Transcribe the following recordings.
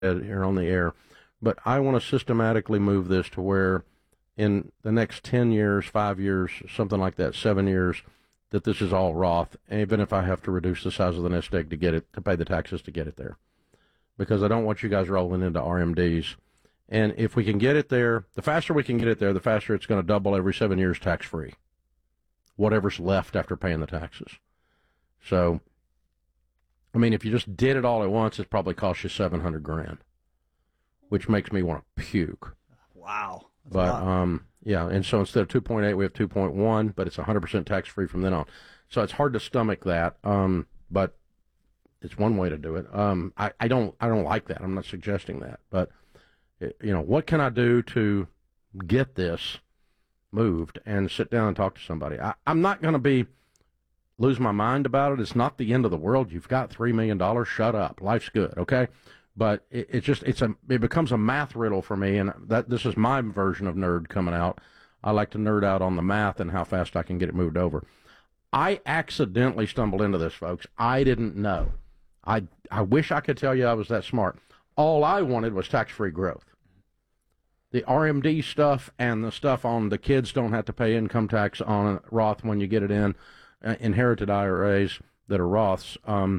here on the air, but I want to systematically move this to where in the next 10 years, 5 years, something like that, 7 years, that this is all Roth, even if I have to reduce the size of the nest egg to get it, to pay the taxes to get it there. Because I don't want you guys rolling into RMDs. And if we can get it there, the faster we can get it there, the faster it's going to double every 7 years tax-free. Whatever's left after paying the taxes. So, I mean, if you just did it all at once, it probably cost you $700,000, which makes me want to puke. Wow. But, yeah, and so instead of 2.8, we have 2.1, but it's 100% tax-free from then on. So it's hard to stomach that, but it's one way to do it. I don't like that. I'm not suggesting that. But, you know, what can I do to get this moved and sit down and talk to somebody? I'm not going to lose my mind about it. It's not the end of the world. You've got $3 million. Shut up. Life's good, okay? But it becomes a math riddle for me, and this is my version of nerd coming out. I like to nerd out on the math and how fast I can get it moved over. I accidentally stumbled into this, folks. I didn't know. I wish I could tell you I was that smart. All I wanted was tax-free growth. The RMD stuff and the stuff on the kids don't have to pay income tax on Roth when you get it in, inherited IRAs that are Roths.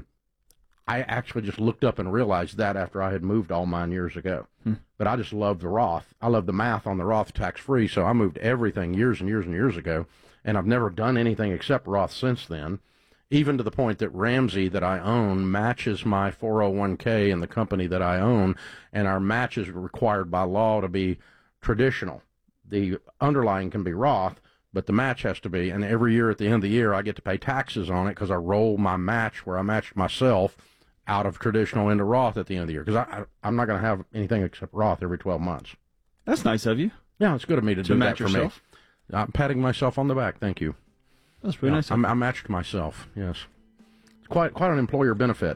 I actually just looked up and realized that after I had moved all mine years ago. But I just love the Roth. I love the math on the Roth tax-free, so I moved everything years and years and years ago, and I've never done anything except Roth since then, even to the point that Ramsey, that I own, matches my 401k in the company that I own, and our match is required by law to be traditional. The underlying can be Roth, but the match has to be, and every year at the end of the year, I get to pay taxes on it because I roll my match where I matched myself out of traditional into Roth at the end of the year, because I'm not going to have anything except Roth every 12 months. That's nice of you. Yeah, it's good of me to do match that for yourself. Me. I'm patting myself on the back. Thank you. That's pretty nice. I matched myself. Yes, it's quite an employer benefit.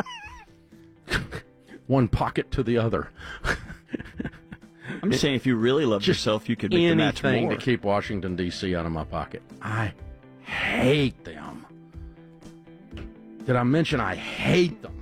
One pocket to the other. I'm just saying, if you really loved yourself, you could make the match more. Anything to keep Washington, D.C. out of my pocket. I hate them. Did I mention I hate them?